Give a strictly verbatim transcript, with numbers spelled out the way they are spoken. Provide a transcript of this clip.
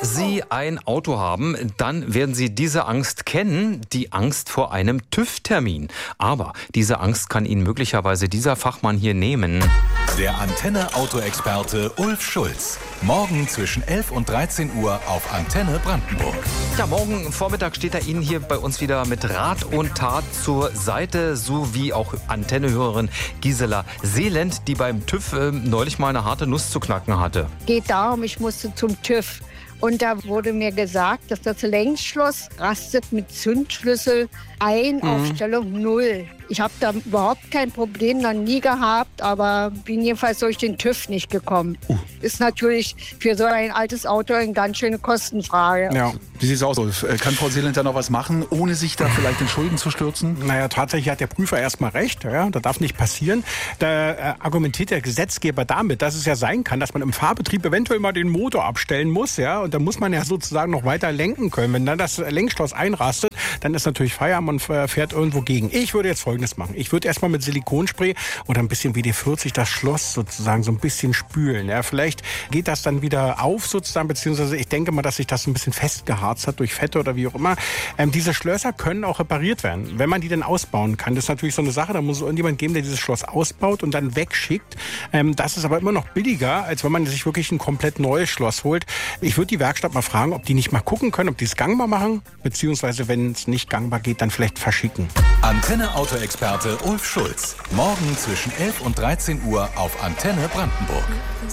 Sie ein Auto haben, dann werden Sie diese Angst kennen, die Angst vor einem TÜV-Termin. Aber diese Angst kann Ihnen möglicherweise dieser Fachmann hier nehmen. Der Antenne-Auto-Experte Ulf Schulz. Morgen zwischen elf und dreizehn Uhr auf Antenne Brandenburg. Ja, morgen Vormittag steht er Ihnen hier bei uns wieder mit Rat und Tat zur Seite, sowie auch Antennehörerin Gisela Seeland, die beim TÜV äh, neulich mal eine harte Nuss zu knacken hatte. Geht darum, ich musste zum TÜV. Und da wurde mir gesagt, dass das Längsschloss rastet mit Zündschlüssel ein mhm. auf Stellung null. Ich habe da überhaupt kein Problem, noch nie gehabt, aber bin jedenfalls durch den TÜV nicht gekommen. Uh. Ist natürlich für so ein altes Auto eine ganz schöne Kostenfrage. Ja, wie sieht es aus? Kann Frau Seeland da noch was machen, ohne sich da vielleicht in Schulden zu stürzen? Naja, tatsächlich hat der Prüfer erstmal recht. Ja, das darf nicht passieren. Da äh, argumentiert der Gesetzgeber damit, dass es ja sein kann, dass man im Fahrbetrieb eventuell mal den Motor abstellen muss. Ja, und da muss man ja sozusagen noch weiter lenken können. Wenn dann das Lenkschloss einrastet, dann ist natürlich Feierabend und fährt irgendwo gegen. Ich würde jetzt Folgendes machen. Ich würde erstmal mit Silikonspray oder ein bisschen W D vierzig das Schloss sozusagen so ein bisschen spülen. Ja, vielleicht geht das dann wieder auf sozusagen, beziehungsweise ich denke mal, dass sich das ein bisschen festgeharzt hat durch Fette oder wie auch immer. Ähm, diese Schlösser können auch repariert werden, wenn man die dann ausbauen kann. Das ist natürlich so eine Sache, da muss es irgendjemand geben, der dieses Schloss ausbaut und dann wegschickt. Ähm, das ist aber immer noch billiger, als wenn man sich wirklich ein komplett neues Schloss holt. Ich würde die Werkstatt mal fragen, ob die nicht mal gucken können, ob die es gangbar machen, beziehungsweise wenn es nicht gangbar geht, dann vielleicht verschicken. Antenne-Auto-Experte Ulf Schulz. Morgen zwischen elf und dreizehn Uhr auf Antenne Brandenburg.